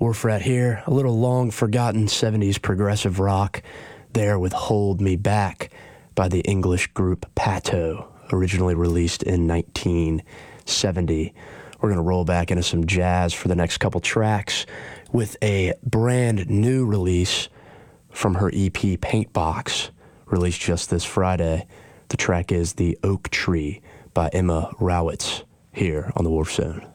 Wharf Rat here, a little long-forgotten 70s progressive rock there with Hold Me Back by the English group Pato, originally released in 1970. We're going to roll back into some jazz for the next couple tracks with a brand new release from her EP Paintbox, released just this Friday. The track is The Oak Tree by Emma Rowitz here on the Wharf Zone.